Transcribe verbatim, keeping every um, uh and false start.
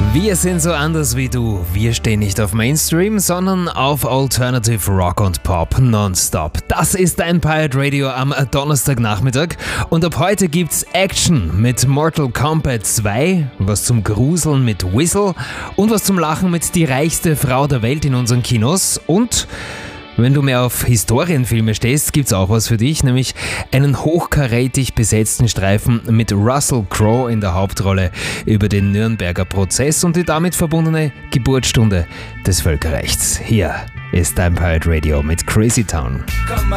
Wir sind so anders wie du. Wir stehen nicht auf Mainstream, sondern auf Alternative Rock und Pop nonstop. Das ist dein Pirate Radio am Donnerstagnachmittag. Und ab heute gibt's Action mit Mortal Kombat zwei, was zum Gruseln mit Whistle und was zum Lachen mit Die reichste Frau der Welt in unseren Kinos. Und wenn du mehr auf Historienfilme stehst, gibt's auch was für dich, nämlich einen hochkarätig besetzten Streifen mit Russell Crowe in der Hauptrolle über den Nürnberger Prozess und die damit verbundene Geburtsstunde des Völkerrechts. Hier ist dein Pirate Radio mit Crazy Town. Come